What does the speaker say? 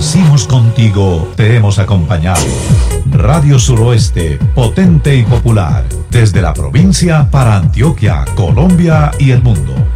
nacimos contigo, te hemos acompañado. Radio Suroeste, potente y popular, desde la provincia para Antioquia, Colombia y el mundo.